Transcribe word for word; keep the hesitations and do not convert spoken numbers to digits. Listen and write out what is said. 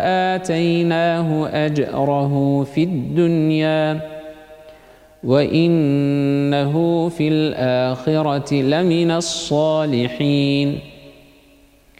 آتيناه أجره في الدنيا وإنه في الآخرة لمن الصالحين.